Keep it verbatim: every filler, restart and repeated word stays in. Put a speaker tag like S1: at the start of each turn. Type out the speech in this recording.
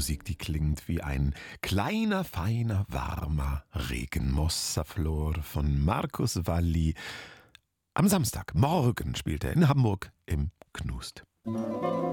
S1: Musik, die klingt wie ein kleiner, feiner, warmer Regenmossaflor von Markus Valli. Am Samstagmorgen spielt er in Hamburg im Knust.